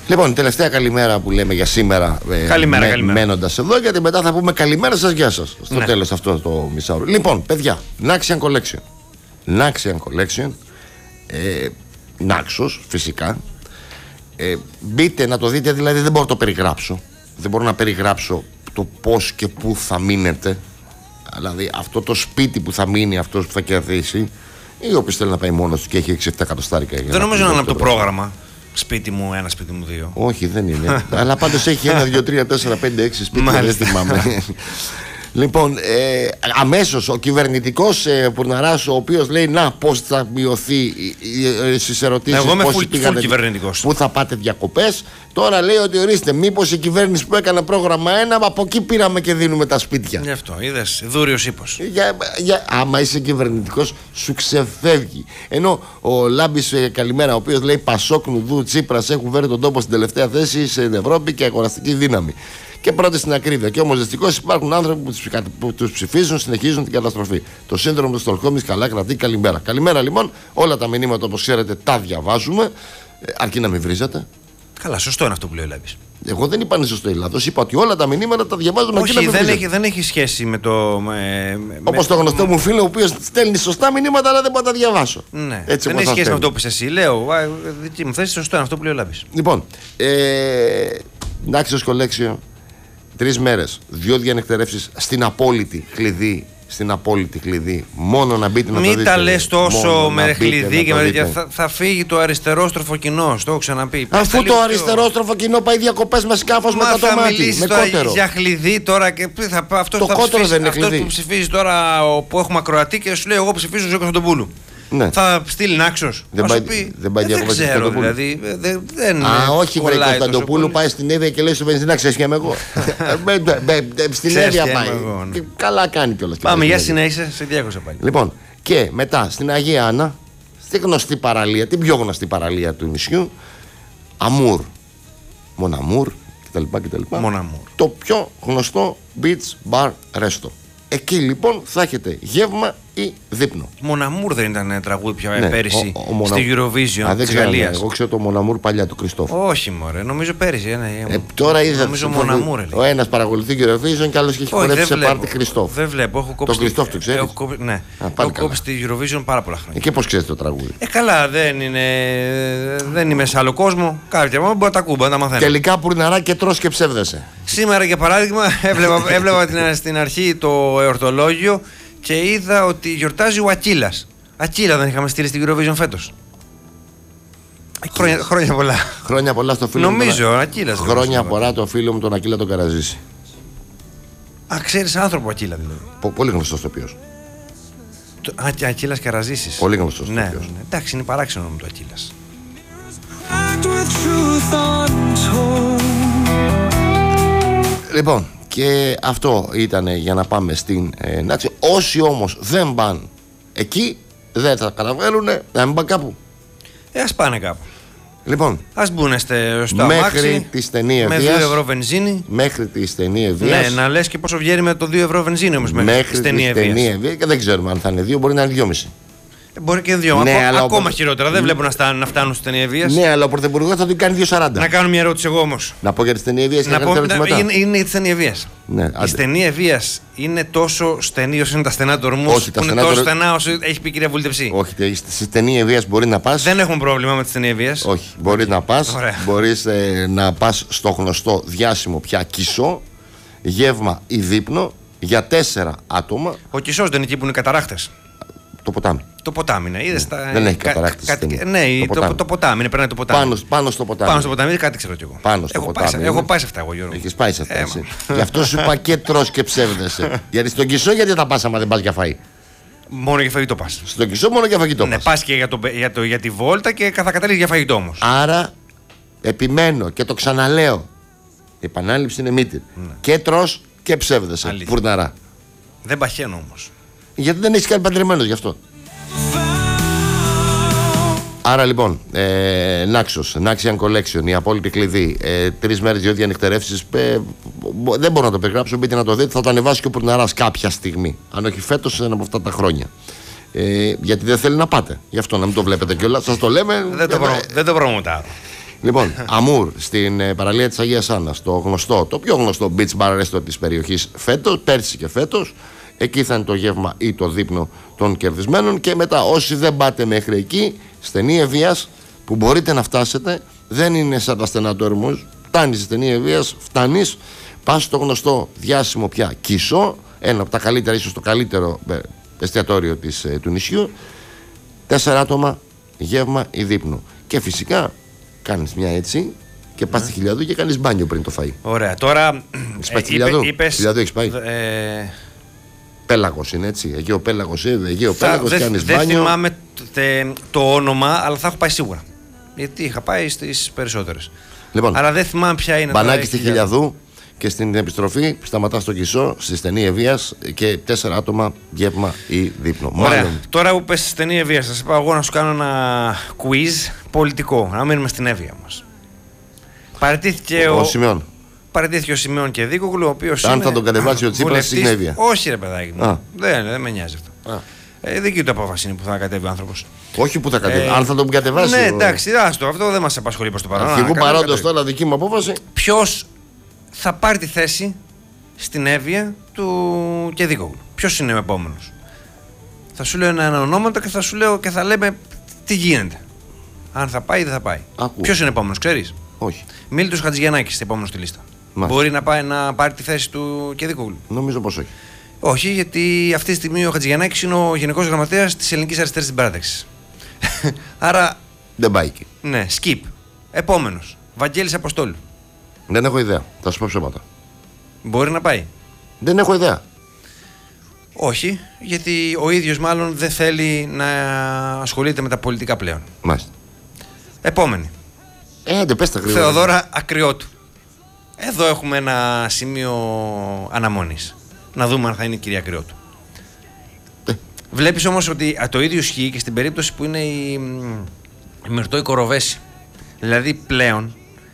Λοιπόν, τελευταία καλημέρα που λέμε για σήμερα. Καλημέρα. Μένοντας εδώ, γιατί μετά θα πούμε καλημέρα σας, γεια σας. Στο τέλος αυτό το μισάωρο. Λοιπόν, παιδιά, Naxian Collection. Naxian Collection. Naxos, φυσικά. Μπείτε να το δείτε, δηλαδή δεν μπορώ να το περιγράψω. Δεν μπορώ να περιγράψω το πώς και πού θα μείνετε. Δηλαδή αυτό το σπίτι που θα μείνει αυτός που θα κερδίσει, ή όποιος θέλει να πάει μόνος του και έχει 6-7 εκατοστάρικα. Δεν νομίζω να είναι από το πρόγραμμα. Σπίτι μου 1, σπίτι μου 2. Όχι, δεν είναι. Αλλά πάντως έχει 1, 2, 3, 4, 5, 6 σπίτια. Δεν θυμάμαι. Λοιπόν, αμέσως ο κυβερνητικός Πουρναράς, ο οποίος λέει να πώς θα μειωθεί στις ερωτήσεις. Εγώ είμαι full κυβερνητικός. Πού θα πάτε διακοπές. Τώρα λέει ότι ορίστε, μήπως η κυβέρνηση που έκανε πρόγραμμα 1, από εκεί πήραμε και δίνουμε τα σπίτια. Γι' αυτό, είδες, δούριος ύπος. Άμα είσαι κυβερνητικός, σου ξεφεύγει. Ενώ ο Λάμπης, καλημέρα, ο οποίος λέει Πασόκ, Νουδού, Τσίπρας έχουν φέρει τον τόπο στην τελευταία θέση στην Ευρώπη και αγοραστική δύναμη. Και πρώτη στην ακρίβεια. Και όμως δυστυχώς υπάρχουν άνθρωποι που τους ψηφίζουν, συνεχίζουν την καταστροφή. Το σύνδρομο του Στοκχόλμης καλά κρατεί. Καλημέρα. Καλημέρα λοιπόν. Όλα τα μηνύματα, όπως ξέρετε, τα διαβάζουμε. Αρκεί να μην βρίζετε. Καλά, σωστό είναι αυτό που λέει ο Λάμπης. Εγώ δεν είπα είναι σωστό ή λάθος. Είπα ότι όλα τα μηνύματα τα διαβάζουμε. Όχι, δεν έχει σχέση με το. Όπως το γνωστό μου φίλο, ο οποίος στέλνει σωστά μηνύματα, αλλά δεν μπορώ να τα διαβάσω. Ναι. Έτσι, δεν έχει σχέση με αυτό που εσύ λέω. Δική μου θέση, σωστό είναι αυτό που λέει ο Λάμπης. Λοιπόν, Naxios Collection. 3 μέρες, 2 διανεκτερεύσεις στην απόλυτη κλειδί. Στην απόλυτη κλειδί. Μόνο να μπείτε να το δείτε. Μην τα λες τόσο με κλειδί και με τέτοια. Θα φύγει το αριστερόστροφο κοινό. Το έχω ξαναπεί. Αφού το αριστερόστροφο κοινό πάει διακοπές με σκάφος με το μάτι. Με κότερο. Για κλειδί τώρα και αυτό που ψηφίζει τώρα που έχουμε ακροατή και σου λέει εγώ ψηφίζω Ζώκο Σαντοπούλου. Ναι. Θα στείλει Naxos. Δεν πάει διακοπές στην Κωνσταντοπούλου. Δηλαδή, όχι, βρε Κωνσταντοπούλου πάει στην Εύβοια και λέει στο βενζινά, ξέρεις και είμαι εγώ. Στην Εύβοια πάει. Καλά κάνει κιόλας. Πάμε, για συνέχισε, σε διάκοσα πάλι. Λοιπόν, και μετά στην Αγία Άννα, στη γνωστή παραλία, την πιο γνωστή παραλία του νησιού, Αμούρ, Μοναμούρ κτλ. Το πιο γνωστό beach bar resto. Εκεί λοιπόν θα έχετε γεύμα ή δείπνο. Μοναμούρ δεν ήταν τραγούδι πια πέρυσι στη Eurovision της Γαλλίας? Εγώ ξέρω το Μοναμούρ παλιά του Κριστόφου. Όχι μωρέ, νομίζω πέρυσι. Τώρα είδα νομίζω Μοναμούρ. Ο ένας παρακολουθεί Eurovision και άλλος έχει χορέψει σε πάρτι Κριστόφ. Δεν βλέπω, έχω κόψει. Το Κριστόφ το ξέρεις? Ναι, έχω κόψει τη Eurovision πάρα πολλά χρόνια. Και πώς ξέρεις το τραγούδι? Καλά, δεν είμαι σε άλλο κόσμο. Κάποια μόνο μπορώ να τα ακούω, να τα μαθαίνω. Τελικά Πουρναρά και τρως και ψεύδεσαι. Σήμερα για παράδειγμα έβλεπα στην αρχή το εορτολόγιο και είδα ότι γιορτάζει ο Ακύλας. Ακύλα δεν είχαμε στείλει στην Eurovision φέτος? Χρόνια πολλά. Χρόνια πολλά στο φίλο μου. Νομίζω, Ακύλας. Χρόνια πολλά το φίλο μου τον Ακύλα τον Καραζήση. Α, ξέρεις άνθρωπο Ακύλα δηλαδή? Πολύ γνωστός τοπιός. Ακύλας Καραζήσης. Πολύ γνωστός τοπιός. Ναι. Εντάξει, είναι παράξενο με το Ακύλας. Λοιπόν, και αυτό ήταν για να πάμε στην Naxos. Όσοι όμως δεν πάνε εκεί, δεν θα καταφέρουν να μην πάνε κάπου. Ας πάνε κάπου. Λοιπόν, ας μπουν στο μέχρι αμάξι τη στενή Ευβοίας, με 2 ευρώ βενζίνη. Μέχρι τη στενή Ευβοίας. Ναι, να λες και πόσο βγαίνει με το 2 ευρώ βενζίνη όμως μέχρι τη στενή Ευβοίας. Και δεν ξέρουμε αν θα είναι 2, μπορεί να είναι 2,5. Μπορεί και 2, ναι, ακόμα χειρότερα. Δεν βλέπω να φτάνουν στη στενή Ευβοίας. Ναι, αλλά ο Πρωθυπουργός θα την κάνει 2,40. Να κάνω μια ερώτηση εγώ όμως. Να πω για τη στενή Ευβοίας. Είναι η στενή Ευβοίας. Ναι, η στενή Ευβοίας είναι τόσο στενή όσο είναι τα στενά του ορμούς? Είναι τόσο στενά όσο έχει πει η κυρία Βουλτευσή? Όχι, στη στενή Ευβοίας μπορεί να πας. Δεν έχουμε πρόβλημα με τη στενή Ευβοίας. Όχι, μπορεί να πας. Μπορείς να πας στο γνωστό διάσημο πια Κισό, γεύμα ή δείπνο για 4 άτομα. Ο Κισός δεν είναι εκεί που είναι οι καταράχτες? Το ποτάμι. Το ποτάμι είναι. Είδες δεν έχει καταράκτηση. Ναι, το ποτάμι είναι. Περνάει το ποτάμι. Πάνω στο ποτάμι. Πάνω στο ποτάμι, κάτι ξέρω κι εγώ. Πάνω στο ποτάμι. Έχω πάει σε αυτά εγώ, Γιώργο. Έχεις πάει σε αυτά. Γι' αυτό σου είπα και τρως και ψεύδεσαι. Γιατί στον Κισό γιατί θα πας άμα δεν πας για φαΐ? Μόνο για φαγητό πας. Στον Κισό μόνο για φαγητό. Ναι, πας και για τη βόλτα και θα καταλήγεις για φαγητό όμως. Άρα επιμένω και το ξαναλέω. Η επανάληψη είναι μύτη. Και τρως και ψεύδεσαι. Πουρναρά. Δεν παχαίνω όμως. Γιατί δεν έχεις κάνει παντρεμένος γι' αυτό. Άρα λοιπόν, Naxian Collection, η απόλυτη κλειδί, 3 μέρες, 2 διανυκτερεύσεις. Δεν μπορώ να το περιγράψω. Μπείτε να το δείτε. Θα το ανεβάσει και ο Πουρναράς κάποια στιγμή. Αν όχι φέτος, ένα από αυτά τα χρόνια. Γιατί δεν θέλει να πάτε. Γι' αυτό να μην το βλέπετε κιόλας. Σας το λέμε. Δεν το προμοτάρω. Λοιπόν, Αμούρ, στην παραλία της Αγίας Άννας, το πιο γνωστό beach bar resto της περιοχής πέρσι και φέτος. Εκεί θα είναι το γεύμα ή το δείπνο των κερδισμένων. Και μετά, όσοι δεν πάτε μέχρι εκεί, Στενή Ευβοίας, που μπορείτε να φτάσετε, δεν είναι σαν τα στενά του Ερμούς. Φτάνεις στη Στενή Ευβοίας, φτάνεις, πας στο γνωστό διάσημο πια Κισό, ένα από τα καλύτερα, ίσως το καλύτερο εστιατόριο του νησιού. 4 άτομα, γεύμα ή δείπνο. Και φυσικά κάνεις μια έτσι και πας στη Χιλιαδού και κάνεις μπάνιο πριν το φαΐ. Ωραία, τώρα. Χιλιαδού έχεις πάει? Πέλαγος είναι έτσι. Εκεί ο Πέλαγος είναι. Εκεί ο Πέλαγος κάνεις μπάνιο. Δεν θυμάμαι το όνομα, αλλά θα έχω πάει σίγουρα. Γιατί είχα πάει στις περισσότερες. Λοιπόν, αλλά δεν θυμάμαι ποια είναι. Μπανάκι στη Χιλιαδού και στην επιστροφή σταματάς στο Κισό, στη Στενή Ευβοίας και 4 άτομα, γεύμα ή δείπνο. Ωραία. Τώρα που πες στη Στενή Ευβοίας, θα σας πάω εγώ να σου κάνω ένα quiz πολιτικό. Να μείνουμε στην Εύβοια μας. Παραιτήθηκε ο Σιμεών και Δίκογλου, ο οποίος. Αν θα τον κατεβάσει ο Τσίπρας στην Εύβοια. Όχι, ρε παιδάκι μου. Δεν με νοιάζει αυτό. Δική του απόφαση είναι που θα κατέβει ο άνθρωπος. Όχι που θα κατέβει, αν θα τον κατεβάσει. Ναι, εντάξει, αυτό δεν μας απασχολεί προς το παρόν. Αρχηγού παρόντος τώρα, δική μου απόφαση. Ποιος θα πάρει τη θέση στην Εύβοια του Κεδίκογλου? Ποιος είναι ο επόμενος? Θα σου λέω ένα ονόματα και θα σου λέω και θα λέμε τι γίνεται. Αν θα πάει ή δεν θα πάει. Ποιος είναι επόμενος, ξέρεις? Όχι. Μίλτος Χατζηγιαννάκης, επόμενος στη λίστα. Μπορεί να πάρει τη θέση του Κεδίκογλου? Νομίζω πως όχι. Όχι, γιατί αυτή τη στιγμή ο Χατζηγιαννάκης είναι ο Γενικός Γραμματέας της Ελληνικής Αριστερής στην Παράταξη. Άρα. Δεν πάει εκεί. Ναι, skip. Επόμενος. Βαγγέλης Αποστόλου. Δεν έχω ιδέα. Θα σου πω ψέματα. Μπορεί να πάει? Δεν έχω ιδέα. Όχι, γιατί ο ίδιος μάλλον δεν θέλει να ασχολείται με τα πολιτικά πλέον. Μάλιστα. Επόμενη. Πες τα γρήγορα. Θεοδώρα Ακριώτου. Εδώ έχουμε ένα σημείο αναμονής. Να δούμε αν θα είναι η κυρία Ακριώτου. Βλέπεις όμως ότι το ίδιο ισχύει και στην περίπτωση που είναι η Μυρτώ η Κοροβέση. Δηλαδή πλέον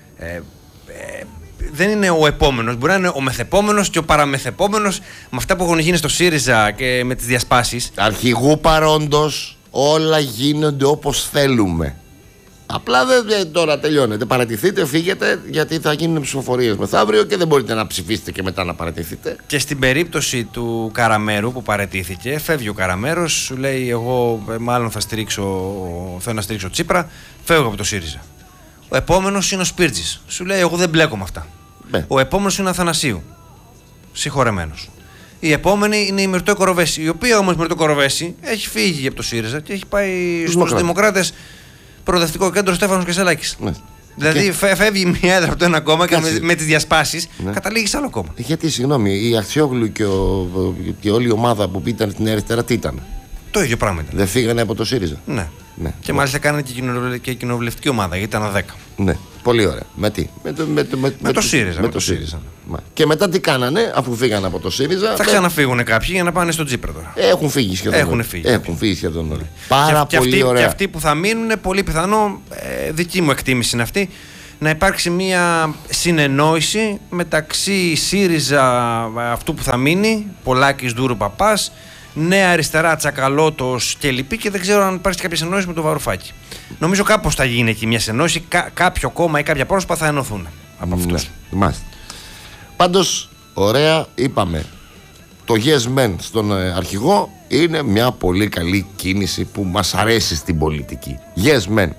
δεν είναι ο επόμενος, μπορεί να είναι ο μεθεπόμενος και ο παραμεθεπόμενος, με αυτά που έχουν γίνει στο ΣΥΡΙΖΑ και με τις διασπάσεις. Αρχηγού παρόντος όλα γίνονται όπως θέλουμε. Απλά δεν τώρα τελειώνεται. Παρατηθείτε, φύγετε, γιατί θα γίνουν ψηφοφορίες μεθαύριο και δεν μπορείτε να ψηφίσετε και μετά να παρατηθείτε. Και στην περίπτωση του Καραμέρου που παρατήθηκε, φεύγει ο Καραμέρος, σου λέει: εγώ μάλλον θέλω να στηρίξω Τσίπρα, φεύγω από το ΣΥΡΙΖΑ. Ο επόμενος είναι ο Σπίρτζης. Σου λέει: εγώ δεν μπλέκω με αυτά. Ο επόμενος είναι ο Αθανασίου. Συγχωρεμένος. Η επόμενη είναι η Μυρτώ Κοροβέση. Η οποία όμως Μυρτώ Κοροβέση έχει φύγει από το ΣΥΡΙΖΑ και έχει πάει στους Δημοκράτες. Προοδευτικό κέντρο Στέφανος Κεσσαλάκης. Ναι. Δηλαδή φεύγει μια έδρα από το ένα κόμμα και με τις διασπάσεις καταλήγει σε άλλο κόμμα. Γιατί, συγγνώμη, η Αξιόγλου και όλη η ομάδα που ήταν στην αριστερά τι ήταν? Το ίδιο πράγμα ήταν. Δεν φύγανε από το ΣΥΡΙΖΑ. Ναι. Και μάλιστα κάνανε και κοινοβουλευτική ομάδα, γιατί ήταν 10. Ναι. Πολύ ωραία. Με τι? Με το ΣΥΡΙΖΑ. Με το ΣΥΡΙΖΑ. Και μετά τι κάνανε, αφού φύγανε από το ΣΥΡΙΖΑ? Θα ξαναφύγουν κάποιοι για να πάνε στον Τσίπρα τώρα. Έχουν φύγει σχεδόν. Έχουν φύγει σχεδόν όλοι. Πάρα πολύ ωραία. Και αυτοί που θα μείνουν, πολύ πιθανό, δική μου εκτίμηση είναι αυτή, να υπάρξει μια συνεννόηση μεταξύ ΣΥΡΙΖΑ, αυτού που θα μείνει, Πολάκης, Δούρου, Παπάς, Νέα Αριστερά, Τσακαλώτος και λοιποί, και δεν ξέρω αν υπάρξει κάποια συνεννόηση με το Βαρουφάκη. Νομίζω κάπως θα γίνει εκεί μια συνεννόηση, κάποιο κόμμα ή κάποια πρόσωπα θα ενωθούν από αυτούς. Μάλιστα. Πάντως, ωραία, είπαμε. Το Yes Men στον αρχηγό είναι μια πολύ καλή κίνηση που μας αρέσει στην πολιτική. Yes Men.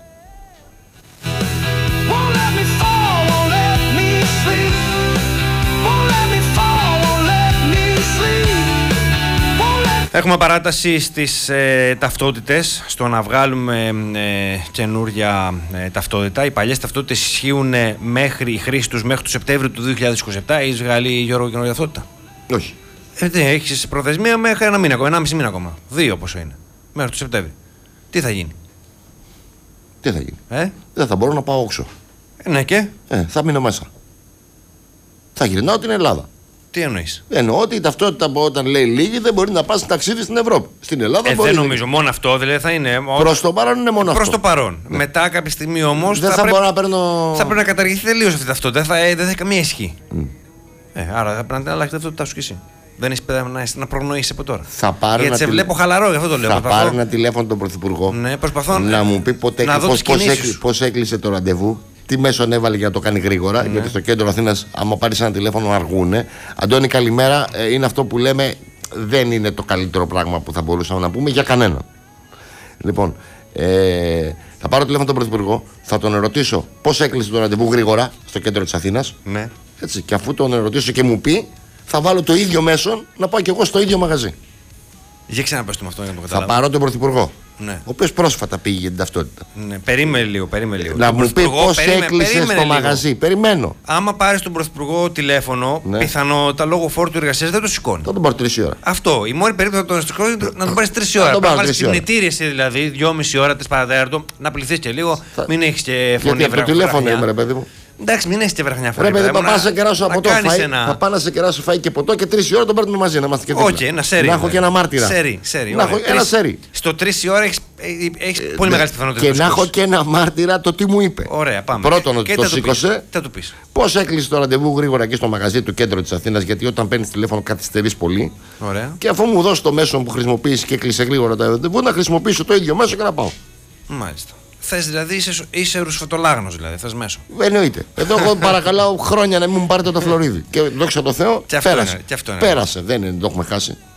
Έχουμε παράταση στις ταυτότητες, στο να βγάλουμε καινούρια ταυτότητα. Οι παλιές ταυτότητες ισχύουν μέχρι η χρήση τους μέχρι το Σεπτέμβριο του 2027. Έχεις βγάλει, Γιώργο, καινούρια ταυτότητα? Όχι. Έχεις προθεσμία μέχρι 1,5 μήνα ακόμα. 2 πόσο είναι. Μέχρι το Σεπτέμβριο. Τι θα γίνει? Τι θα γίνει? Δεν θα μπορώ να πάω όξο. Ναι και? Θα μείνω μέσα. Θα γυρνάω την Ελλάδα. Τι εννοείς? Εννοώ ότι η ταυτότητα που όταν λέει λίγη δεν μπορεί να πας ταξίδι στην Ευρώπη. Στην Ελλάδα μπορεί. Δεν νομίζω. Μόνο αυτό δηλαδή θα είναι. Προς το παρόν είναι μόνο αυτό. Προς το παρόν. Ναι. Μετά κάποια στιγμή όμως δεν θα μπορώ να παίρνω. Θα πρέπει να καταργηθεί τελείως αυτή η ταυτότητα. Δεν θα έχει καμία ισχύ. Άρα θα πρέπει να αλλάξει ταυτότητά σου κι εσύ. Δεν έχει να προγνοήσει από τώρα. Γιατί σε βλέπω χαλαρό, γι' αυτό το λέω. Θα πάρω ένα τηλέφωνο τον Πρωθυπουργό. Ναι, προσπαθώ να μου πει πώς έκλεισε το ραντεβού τι μέσον έβαλε για να το κάνει γρήγορα. Γιατί στο κέντρο Αθήνας, άμα πάρεις ένα τηλέφωνο, αργούνε. Αντώνη, καλημέρα. Είναι αυτό που λέμε, δεν είναι το καλύτερο πράγμα που θα μπορούσαμε να πούμε για κανέναν. Λοιπόν, θα πάρω τηλέφωνο τον Πρωθυπουργό, θα τον ρωτήσω πώς έκλεισε το ραντεβού γρήγορα στο κέντρο της Αθήνας. Ναι. Έτσι, και αφού τον ρωτήσω και μου πει, θα βάλω το ίδιο μέσον να πάω κι εγώ στο ίδιο μαγαζί. Για ξαναπες το με αυτό για να το Θα καταλάβω. πάρω τον Πρωθυπουργό. Ναι. Ο οποίος πρόσφατα πήγε για την ταυτότητα. Ναι, περίμενε λίγο. Να Τον μου πει Πρωθυπουργό, πώς έκλεισε στο λίγο. μαγαζί. Περιμένω. Άμα πάρεις τον Πρωθυπουργό τηλέφωνο, Ναι. πιθανότατα λόγω φόρτου εργασίας δεν το σηκώνει. Θα τον πάρω 3 ώρα. Αυτό. Η μόνη περίπτωση να τον σηκώνει είναι να τον πάρεις 3 ώρα. τον Πρέπει να πάρω βάλεις 3 ώρα. κινητήρι εσύ δηλαδή, 2,5 ώρα, 3 παρατέταρτο, να πληθείς και λίγο, μην έχεις και φωνή. Γιατί από το τηλέφωνο είμαι, ρε παιδί μου. Εντάξει, μην έχεις και βραχνιά φωνή. Ρε παιδί, μου, θα πάω να σε κεράσω από το κάνεις φαΐ. Θα πάω να σε κεράσω φαΐ και ποτό και 3 ώρα τον παίρνουμε μαζί να είμαστε και δίπλα. Όχι, ένα σερί. Να έχω και ένα μάρτυρα. Σερί. Να έχω ένα σερί. Στο 3 η ώρα έχεις πολύ μεγάλη πιθανότητα. Και να έχω και ένα μάρτυρα το τι μου είπε. Ωραία, πάμε. Πρώτον, ότι Και το θα του πεις. σήκωσε. Θα του πεις. Πώς έκλεισε το ραντεβού γρήγορα εκεί στο μαγαζί του κέντρο της Αθήνας, γιατί όταν παίρνεις τηλέφωνο καθυστερείς πολύ. Ωραία. Και αφού μου δώσει το μέσο που χρησιμοποιήσει και έκλεισε γρήγορα το ραντεβού, να χρησιμοποιήσω το ίδιο μέσο και να πάω. Μάλιστα. Θες δηλαδή, είσαι ρουσφωτολάγνος δηλαδή, θες μέσο. Εννοείται. Εδώ εγώ παρακαλάω χρόνια να μην μου πάρετε το φλωρίδι. Και δόξα τω Θεώ, Και αυτό πέρασε. είναι, και αυτό είναι. Πέρασε, δεν το έχουμε χάσει.